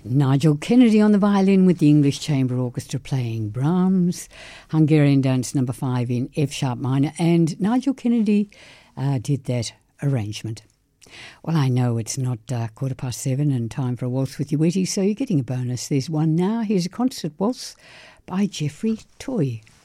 Nigel Kennedy on the violin with the English Chamber Orchestra playing Brahms, Hungarian Dance No. 5 in F-sharp minor, and Nigel Kennedy did that arrangement. Well, I know it's not 7:15 and time for a waltz with your Wheaties, so you're getting a bonus. There's one now. Here's a concert waltz by Jeffrey Toy.